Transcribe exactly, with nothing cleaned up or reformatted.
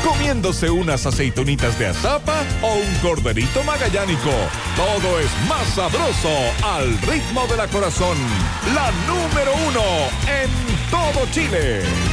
comiéndose unas aceitunitas de azapa o un corderito magallánico. Todo es más sabroso al ritmo de la Corazón. La número uno en todo Chile.